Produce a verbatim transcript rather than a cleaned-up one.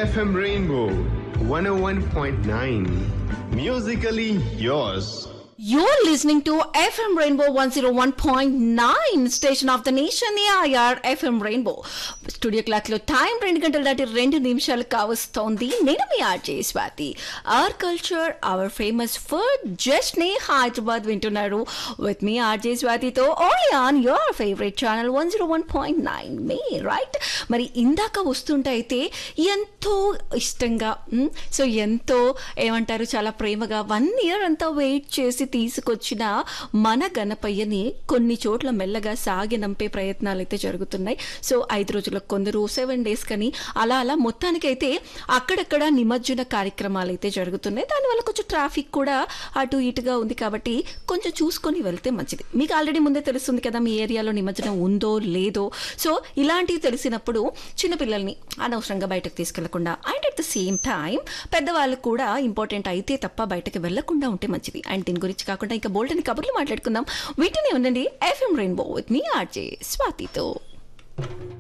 F M Rainbow one oh one point nine. Musically yours. You're listening to F M Rainbow one oh one point nine, station of the nation, A I R F M Rainbow. Studio clock లో time రెండు గంటల దాటి రెండు నిమిషాలు కావస్తోంది. నేను మీ RJ Swathi. Our culture, hour famous food, just నే హైదరాబాద్ వింటున్నారు with me RJ స్వాతితో only on your favourite channel one zero one point nine May right. మరి ఇందాక వస్తుంటే అయితే ఎంతో ఇష్టంగా, సో ఎంతో ఏమంటారు, చాలా ప్రేమగా వన్ ఇయర్ అంతా వెయిట్ చేసి తీసుకొచ్చిన మన గణపయ్యని కొన్ని చోట్ల మెల్లగా సాగి నంపే ప్రయత్నాలు అయితే జరుగుతున్నాయి. సో ఐదు రోజులకు కొందరు, సెవెన్ డేస్ కని అలా అలా మొత్తానికైతే అక్కడక్కడ నిమజ్జన కార్యక్రమాలు అయితే జరుగుతున్నాయి. దానివల్ల కొంచెం ట్రాఫిక్ కూడా అటు ఇటుగా ఉంది కాబట్టి కొంచెం చూసుకొని వెళ్తే మంచిది. మీకు ఆల్రెడీ ముందే తెలుస్తుంది కదా మీ ఏరియాలో నిమజ్జనం ఉందో లేదో. సో ఇలాంటివి తెలిసినప్పుడు చిన్నపిల్లల్ని అనవసరంగా బయటకు తీసుకెళ్లకుండా, and at the same time పెద్దవాళ్ళు కూడా ఇంపార్టెంట్ అయితే తప్ప బయటకు వెళ్లకుండా ఉంటే మంచిది. అండ్ దీని గురించి కాకుండా ఇంకా బోల్డ్ అని కబుర్లు మాట్లాడుకుందాం. వీటినే ఉండండి FM rainbow with me RJ స్వాతితో.